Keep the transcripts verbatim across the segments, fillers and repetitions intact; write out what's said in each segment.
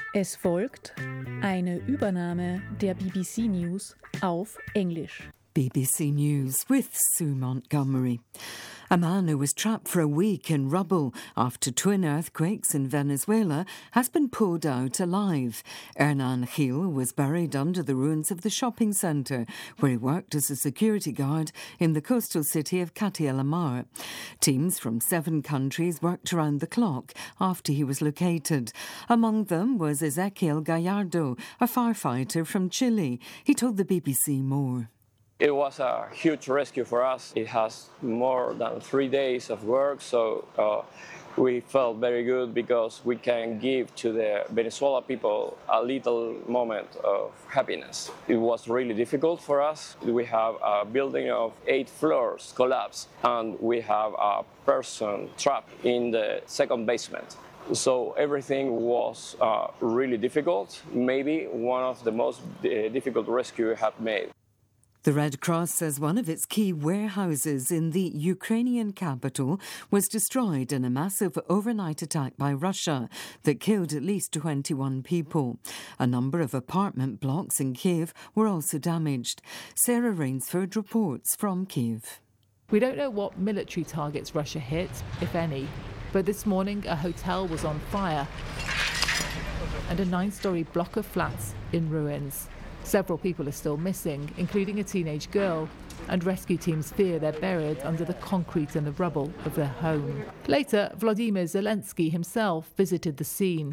Es folgt eine Übernahme der B B C News auf Englisch. B B C News with Sue Montgomery. A man who was trapped for a week in rubble after twin earthquakes in Venezuela has been pulled out alive. Hernan Gil was buried under the ruins of the shopping centre where he worked as a security guard in the coastal city of Catia la Mar. Teams from seven countries worked around the clock after he was located. Among them was Ezequiel Gallardo, a firefighter from Chile. He told the B B C more. It was a huge rescue for us. It has more than three days of work, so uh, we felt very good because we can give to the Venezuela people a little moment of happiness. It was really difficult for us. We have a building of eight floors collapsed, and we have a person trapped in the second basement. So everything was uh, really difficult, maybe one of the most uh, difficult rescues we have made. The Red Cross says one of its key warehouses in the Ukrainian capital was destroyed in a massive overnight attack by Russia that killed at least twenty-one people. A number of apartment blocks in Kiev were also damaged. Sarah Rainsford reports from Kiev. We don't know what military targets Russia hit, if any, but this morning a hotel was on fire and a nine-storey block of flats in ruins. Several people are still missing, including a teenage girl, and rescue teams fear they're buried under the concrete and the rubble of their home. Later, Vladimir Zelensky himself visited the scene.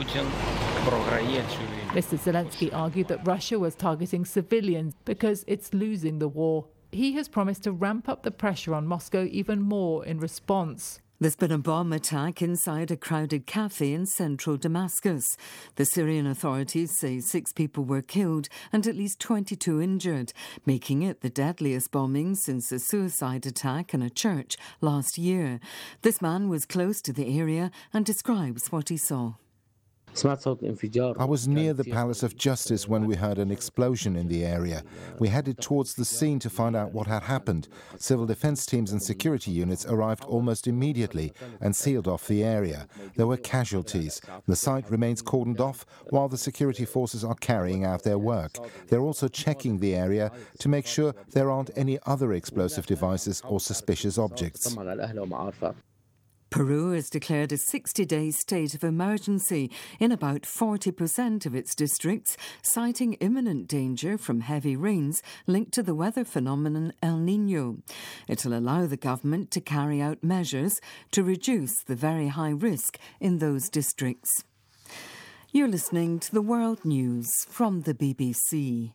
Mister Zelensky argued that Russia was targeting civilians because it's losing the war. He has promised to ramp up the pressure on Moscow even more in response. There's been a bomb attack inside a crowded cafe in central Damascus. The Syrian authorities say six people were killed and at least twenty-two injured, making it the deadliest bombing since a suicide attack in a church last year. This man was close to the area and describes what he saw. I was near the Palace of Justice when we heard an explosion in the area. We headed towards the scene to find out what had happened. Civil defense teams and security units arrived almost immediately and sealed off the area. There were casualties. The site remains cordoned off while the security forces are carrying out their work. They're also checking the area to make sure there aren't any other explosive devices or suspicious objects. Peru has declared a sixty-day state of emergency in about forty percent of its districts, citing imminent danger from heavy rains linked to the weather phenomenon El Niño. It'll allow the government to carry out measures to reduce the very high risk in those districts. You're listening to the World News from the B B C.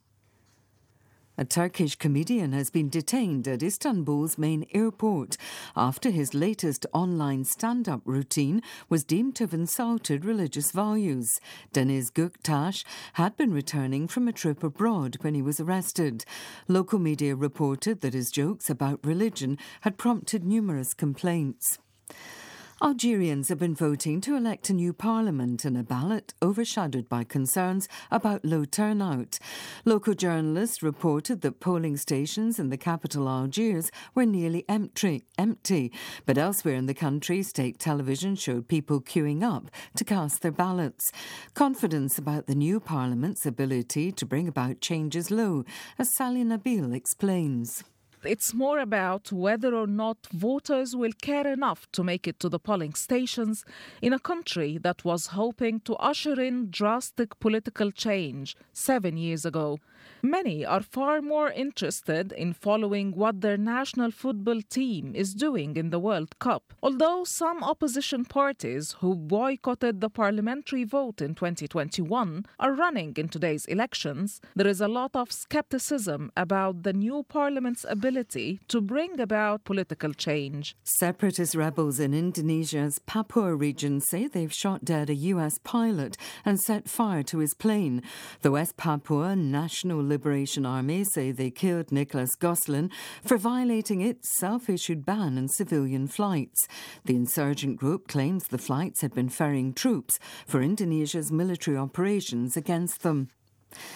A Turkish comedian has been detained at Istanbul's main airport after his latest online stand-up routine was deemed to have insulted religious values. Deniz Göktaş had been returning from a trip abroad when he was arrested. Local media reported that his jokes about religion had prompted numerous complaints. Algerians have been voting to elect a new parliament in a ballot overshadowed by concerns about low turnout. Local journalists reported that polling stations in the capital Algiers were nearly empty, empty, but elsewhere in the country, state television showed people queuing up to cast their ballots. Confidence about the new parliament's ability to bring about change is low, as Sally Nabil explains. It's more about whether or not voters will care enough to make it to the polling stations in a country that was hoping to usher in drastic political change seven years ago. Many are far more interested in following what their national football team is doing in the World Cup. Although some opposition parties who boycotted the parliamentary vote in twenty twenty-one are running in today's elections, there is a lot of skepticism about the new parliament's ability to bring about political change. Separatist rebels in Indonesia's Papua region say they've shot dead a U S pilot and set fire to his plane. The West Papua National Liberation Army say they killed Nicholas Gosselin for violating its self-issued ban on civilian flights. The insurgent group claims the flights had been ferrying troops for Indonesia's military operations against them.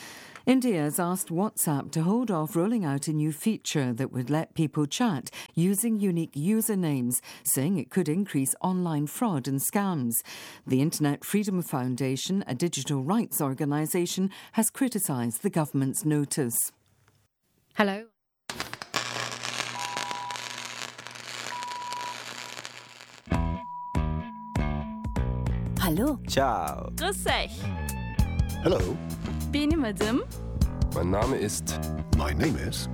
India has asked WhatsApp to hold off rolling out a new feature that would let people chat using unique usernames, saying it could increase online fraud and scams. The Internet Freedom Foundation, a digital rights organisation, has criticised the government's notice. Hello. Hallo. Ciao. Grüß euch. Hello. Bin ich Madame? Mein Name ist... My name is...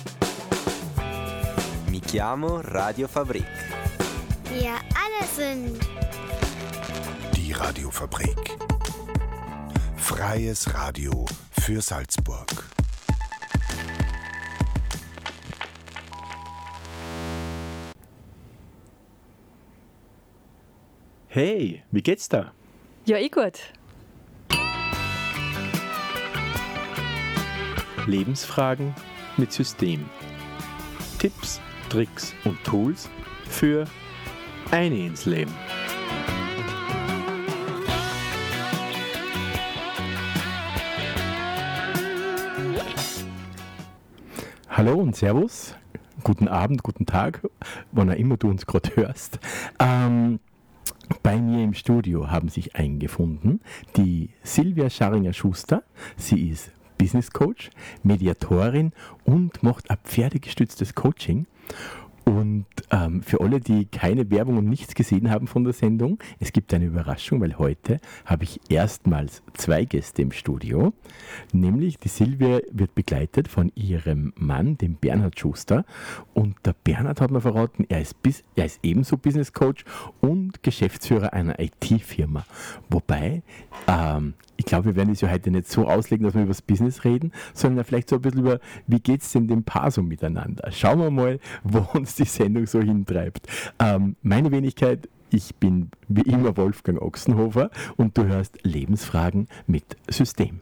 Mi chiamo Radiofabrik. Wir alle sind... Die Radiofabrik. Freies Radio für Salzburg. Hey, wie geht's da? Ja, ich gut. Lebensfragen mit System. Tipps, Tricks und Tools für eine ins Leben. Hallo und Servus. Guten Abend, guten Tag, wann auch immer du uns gerade hörst. Ähm, Bei mir im Studio haben sich eingefunden die Silvia Scharringer-Schuster. Sie ist Business Coach, Mediatorin und macht ein pferdegestütztes Coaching. Und ähm, für alle, die keine Werbung und nichts gesehen haben von der Sendung, es gibt eine Überraschung, weil heute habe ich erstmals zwei Gäste im Studio. Nämlich die Silvia wird begleitet von ihrem Mann, dem Bernhard Schuster. Und der Bernhard hat mir verraten, er ist, bis, er ist ebenso Business Coach und Geschäftsführer einer I T-Firma. Wobei, ähm, ich glaube, wir werden es ja heute nicht so auslegen, dass wir über das Business reden, sondern vielleicht so ein bisschen über, wie geht es denn dem Paar so miteinander. Schauen wir mal, wo uns die Sendung so hintreibt. Ähm, meine Wenigkeit, ich bin wie immer Wolfgang Ochsenhofer und du hörst Lebensfragen mit System.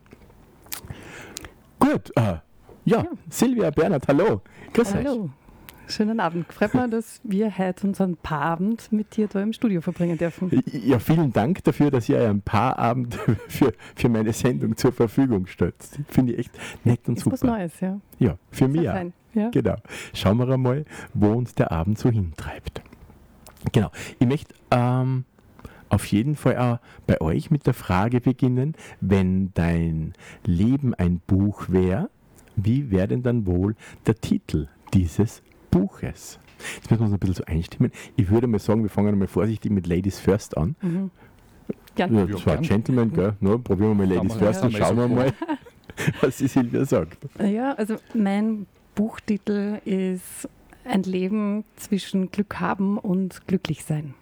Gut, äh, ja, ja, Silvia, Bernhard, hallo. Grüß euch. Hallo. Schönen Abend. Freut mich, dass wir heute unseren Paarabend mit dir da im Studio verbringen dürfen. Ja, vielen Dank dafür, dass ihr einen Paarabend für, für meine Sendung zur Verfügung stellt. Finde ich echt nett und ist super. Was Neues, ja. Ja, für mich auch. Ja. Genau. Schauen wir einmal, wo uns der Abend so hintreibt. Genau. Ich möchte ähm, auf jeden Fall auch bei euch mit der Frage beginnen, wenn dein Leben ein Buch wäre, wie wäre denn dann wohl der Titel dieses Buches? Jetzt müssen wir uns ein bisschen so einstimmen. Ich würde mal sagen, wir fangen mal vorsichtig mit Ladies First an. Mhm. Ja, das war Gentleman, gell? No, probieren wir mal Ladies First und schauen wir mal, was die Silvia sagt. Ja, also mein Buchtitel ist Ein Leben zwischen Glück haben und glücklich sein.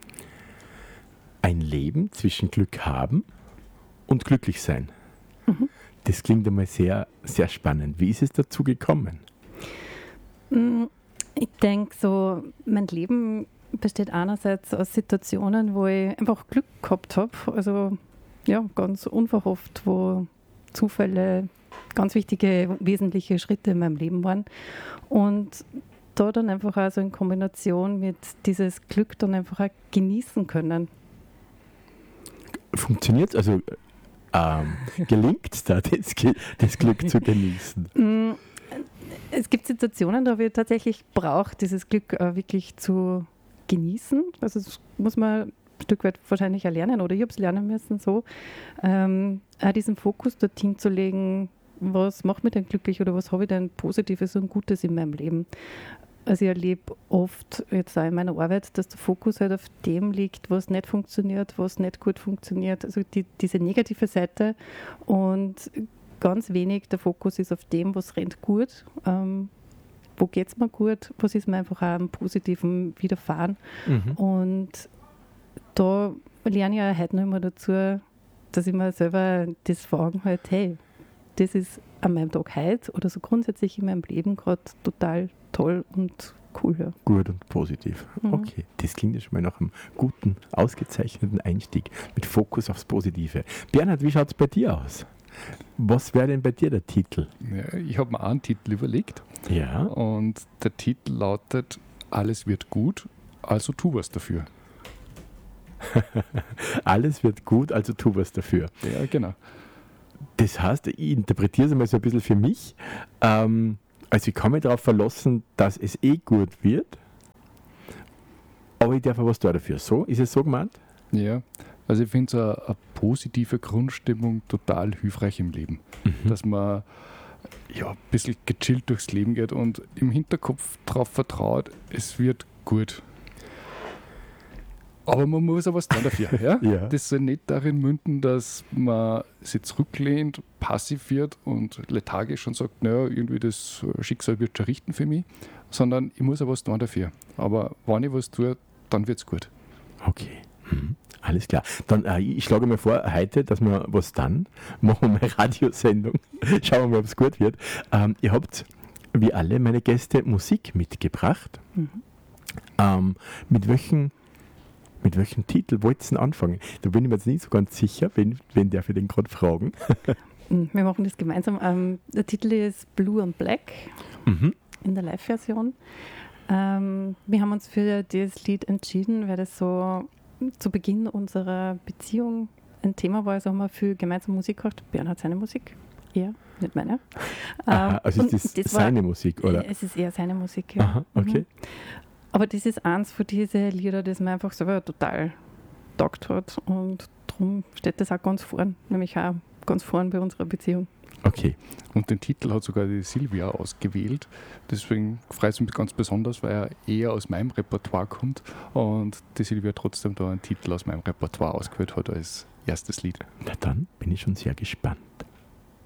Ein Leben zwischen Glück haben und glücklich sein. Mhm. Das klingt einmal sehr, sehr spannend. Wie ist es dazu gekommen? Ich denke so, mein Leben besteht einerseits aus Situationen, wo ich einfach Glück gehabt habe. Also ja, ganz unverhofft, wo Zufälle ganz wichtige, wesentliche Schritte in meinem Leben waren. Und da dann einfach also in Kombination mit dieses Glück dann einfach auch genießen können. Funktioniert es? Also ähm, gelingt es da, das, das Glück zu genießen? Es gibt Situationen, da wir tatsächlich braucht, dieses Glück äh, wirklich zu genießen. Also das muss man ein Stück weit wahrscheinlich erlernen oder ich habe es lernen müssen, so ähm, auch diesen Fokus dorthin zu legen, was macht mich denn glücklich oder was habe ich denn Positives und Gutes in meinem Leben. Also ich erlebe oft jetzt auch in meiner Arbeit, dass der Fokus halt auf dem liegt, was nicht funktioniert, was nicht gut funktioniert, also die, diese negative Seite und ganz wenig der Fokus ist auf dem, was rennt gut, ähm, wo geht es mir gut, was ist mir einfach auch am Positiven widerfahren. Mhm. Und da lerne ich auch heute noch immer dazu, dass ich mir selber das fragen halt, hey, das ist an meinem Tag heute oder so grundsätzlich in meinem Leben gerade total toll und cool. Ja. Gut und positiv. Mhm. Okay, das klingt ja schon mal nach einem guten, ausgezeichneten Einstieg mit Fokus aufs Positive. Bernhard, wie schaut es bei dir aus? Was wäre denn bei dir der Titel? Ja, ich habe mir auch einen Titel überlegt. Ja. Und der Titel lautet: Alles wird gut, also tu was dafür. Alles wird gut, also tu was dafür. Ja, genau. Das heißt, ich interpretiere es einmal so ein bisschen für mich. Ähm, also ich kann mich darauf verlassen, dass es eh gut wird, aber ich darf auch was tun dafür. So? Ist es so gemeint? Ja, also ich finde so eine, eine positive Grundstimmung total hilfreich im Leben. Mhm. Dass man ja, ein bisschen gechillt durchs Leben geht und im Hinterkopf darauf vertraut, es wird gut. Aber man muss auch was tun dafür. Ja? Ja. Das soll nicht darin münden, dass man sich zurücklehnt, passiv wird und lethargisch und sagt, naja, irgendwie das Schicksal wird schon richten für mich, sondern ich muss auch was tun dafür. Aber wenn ich was tue, dann wird es gut. Okay, hm. Alles klar. Dann äh, ich schlage mir vor, heute, dass wir was dann machen, wir eine Radiosendung. Schauen wir mal, ob es gut wird. Ähm, ihr habt, wie alle meine Gäste, Musik mitgebracht. Mhm. Ähm, mit welchen Mit welchem Titel wollt ihr anfangen? Da bin ich mir jetzt nicht so ganz sicher, wen, wen darf ich den gerade fragen? Wir machen das gemeinsam. Ähm, der Titel ist Blue and Black mhm. in der Live-Version. Ähm, wir haben uns für dieses Lied entschieden, weil das so zu Beginn unserer Beziehung ein Thema war. Also haben wir viel gemeinsam Musik gemacht. Björn hat seine Musik, er, nicht meine. Aha, also ist das, das seine war, Musik, oder? Es ist eher seine Musik, ja. Aha, okay. Mhm. Aber das ist eins von diesen Lieder, das mir einfach selber total taugt hat. Und darum steht das auch ganz vorn, nämlich auch ganz vorn bei unserer Beziehung. Okay. Und den Titel hat sogar die Silvia ausgewählt. Deswegen freut es mich ganz besonders, weil er eher aus meinem Repertoire kommt. Und die Silvia trotzdem da einen Titel aus meinem Repertoire ausgewählt hat als erstes Lied. Na dann bin ich schon sehr gespannt.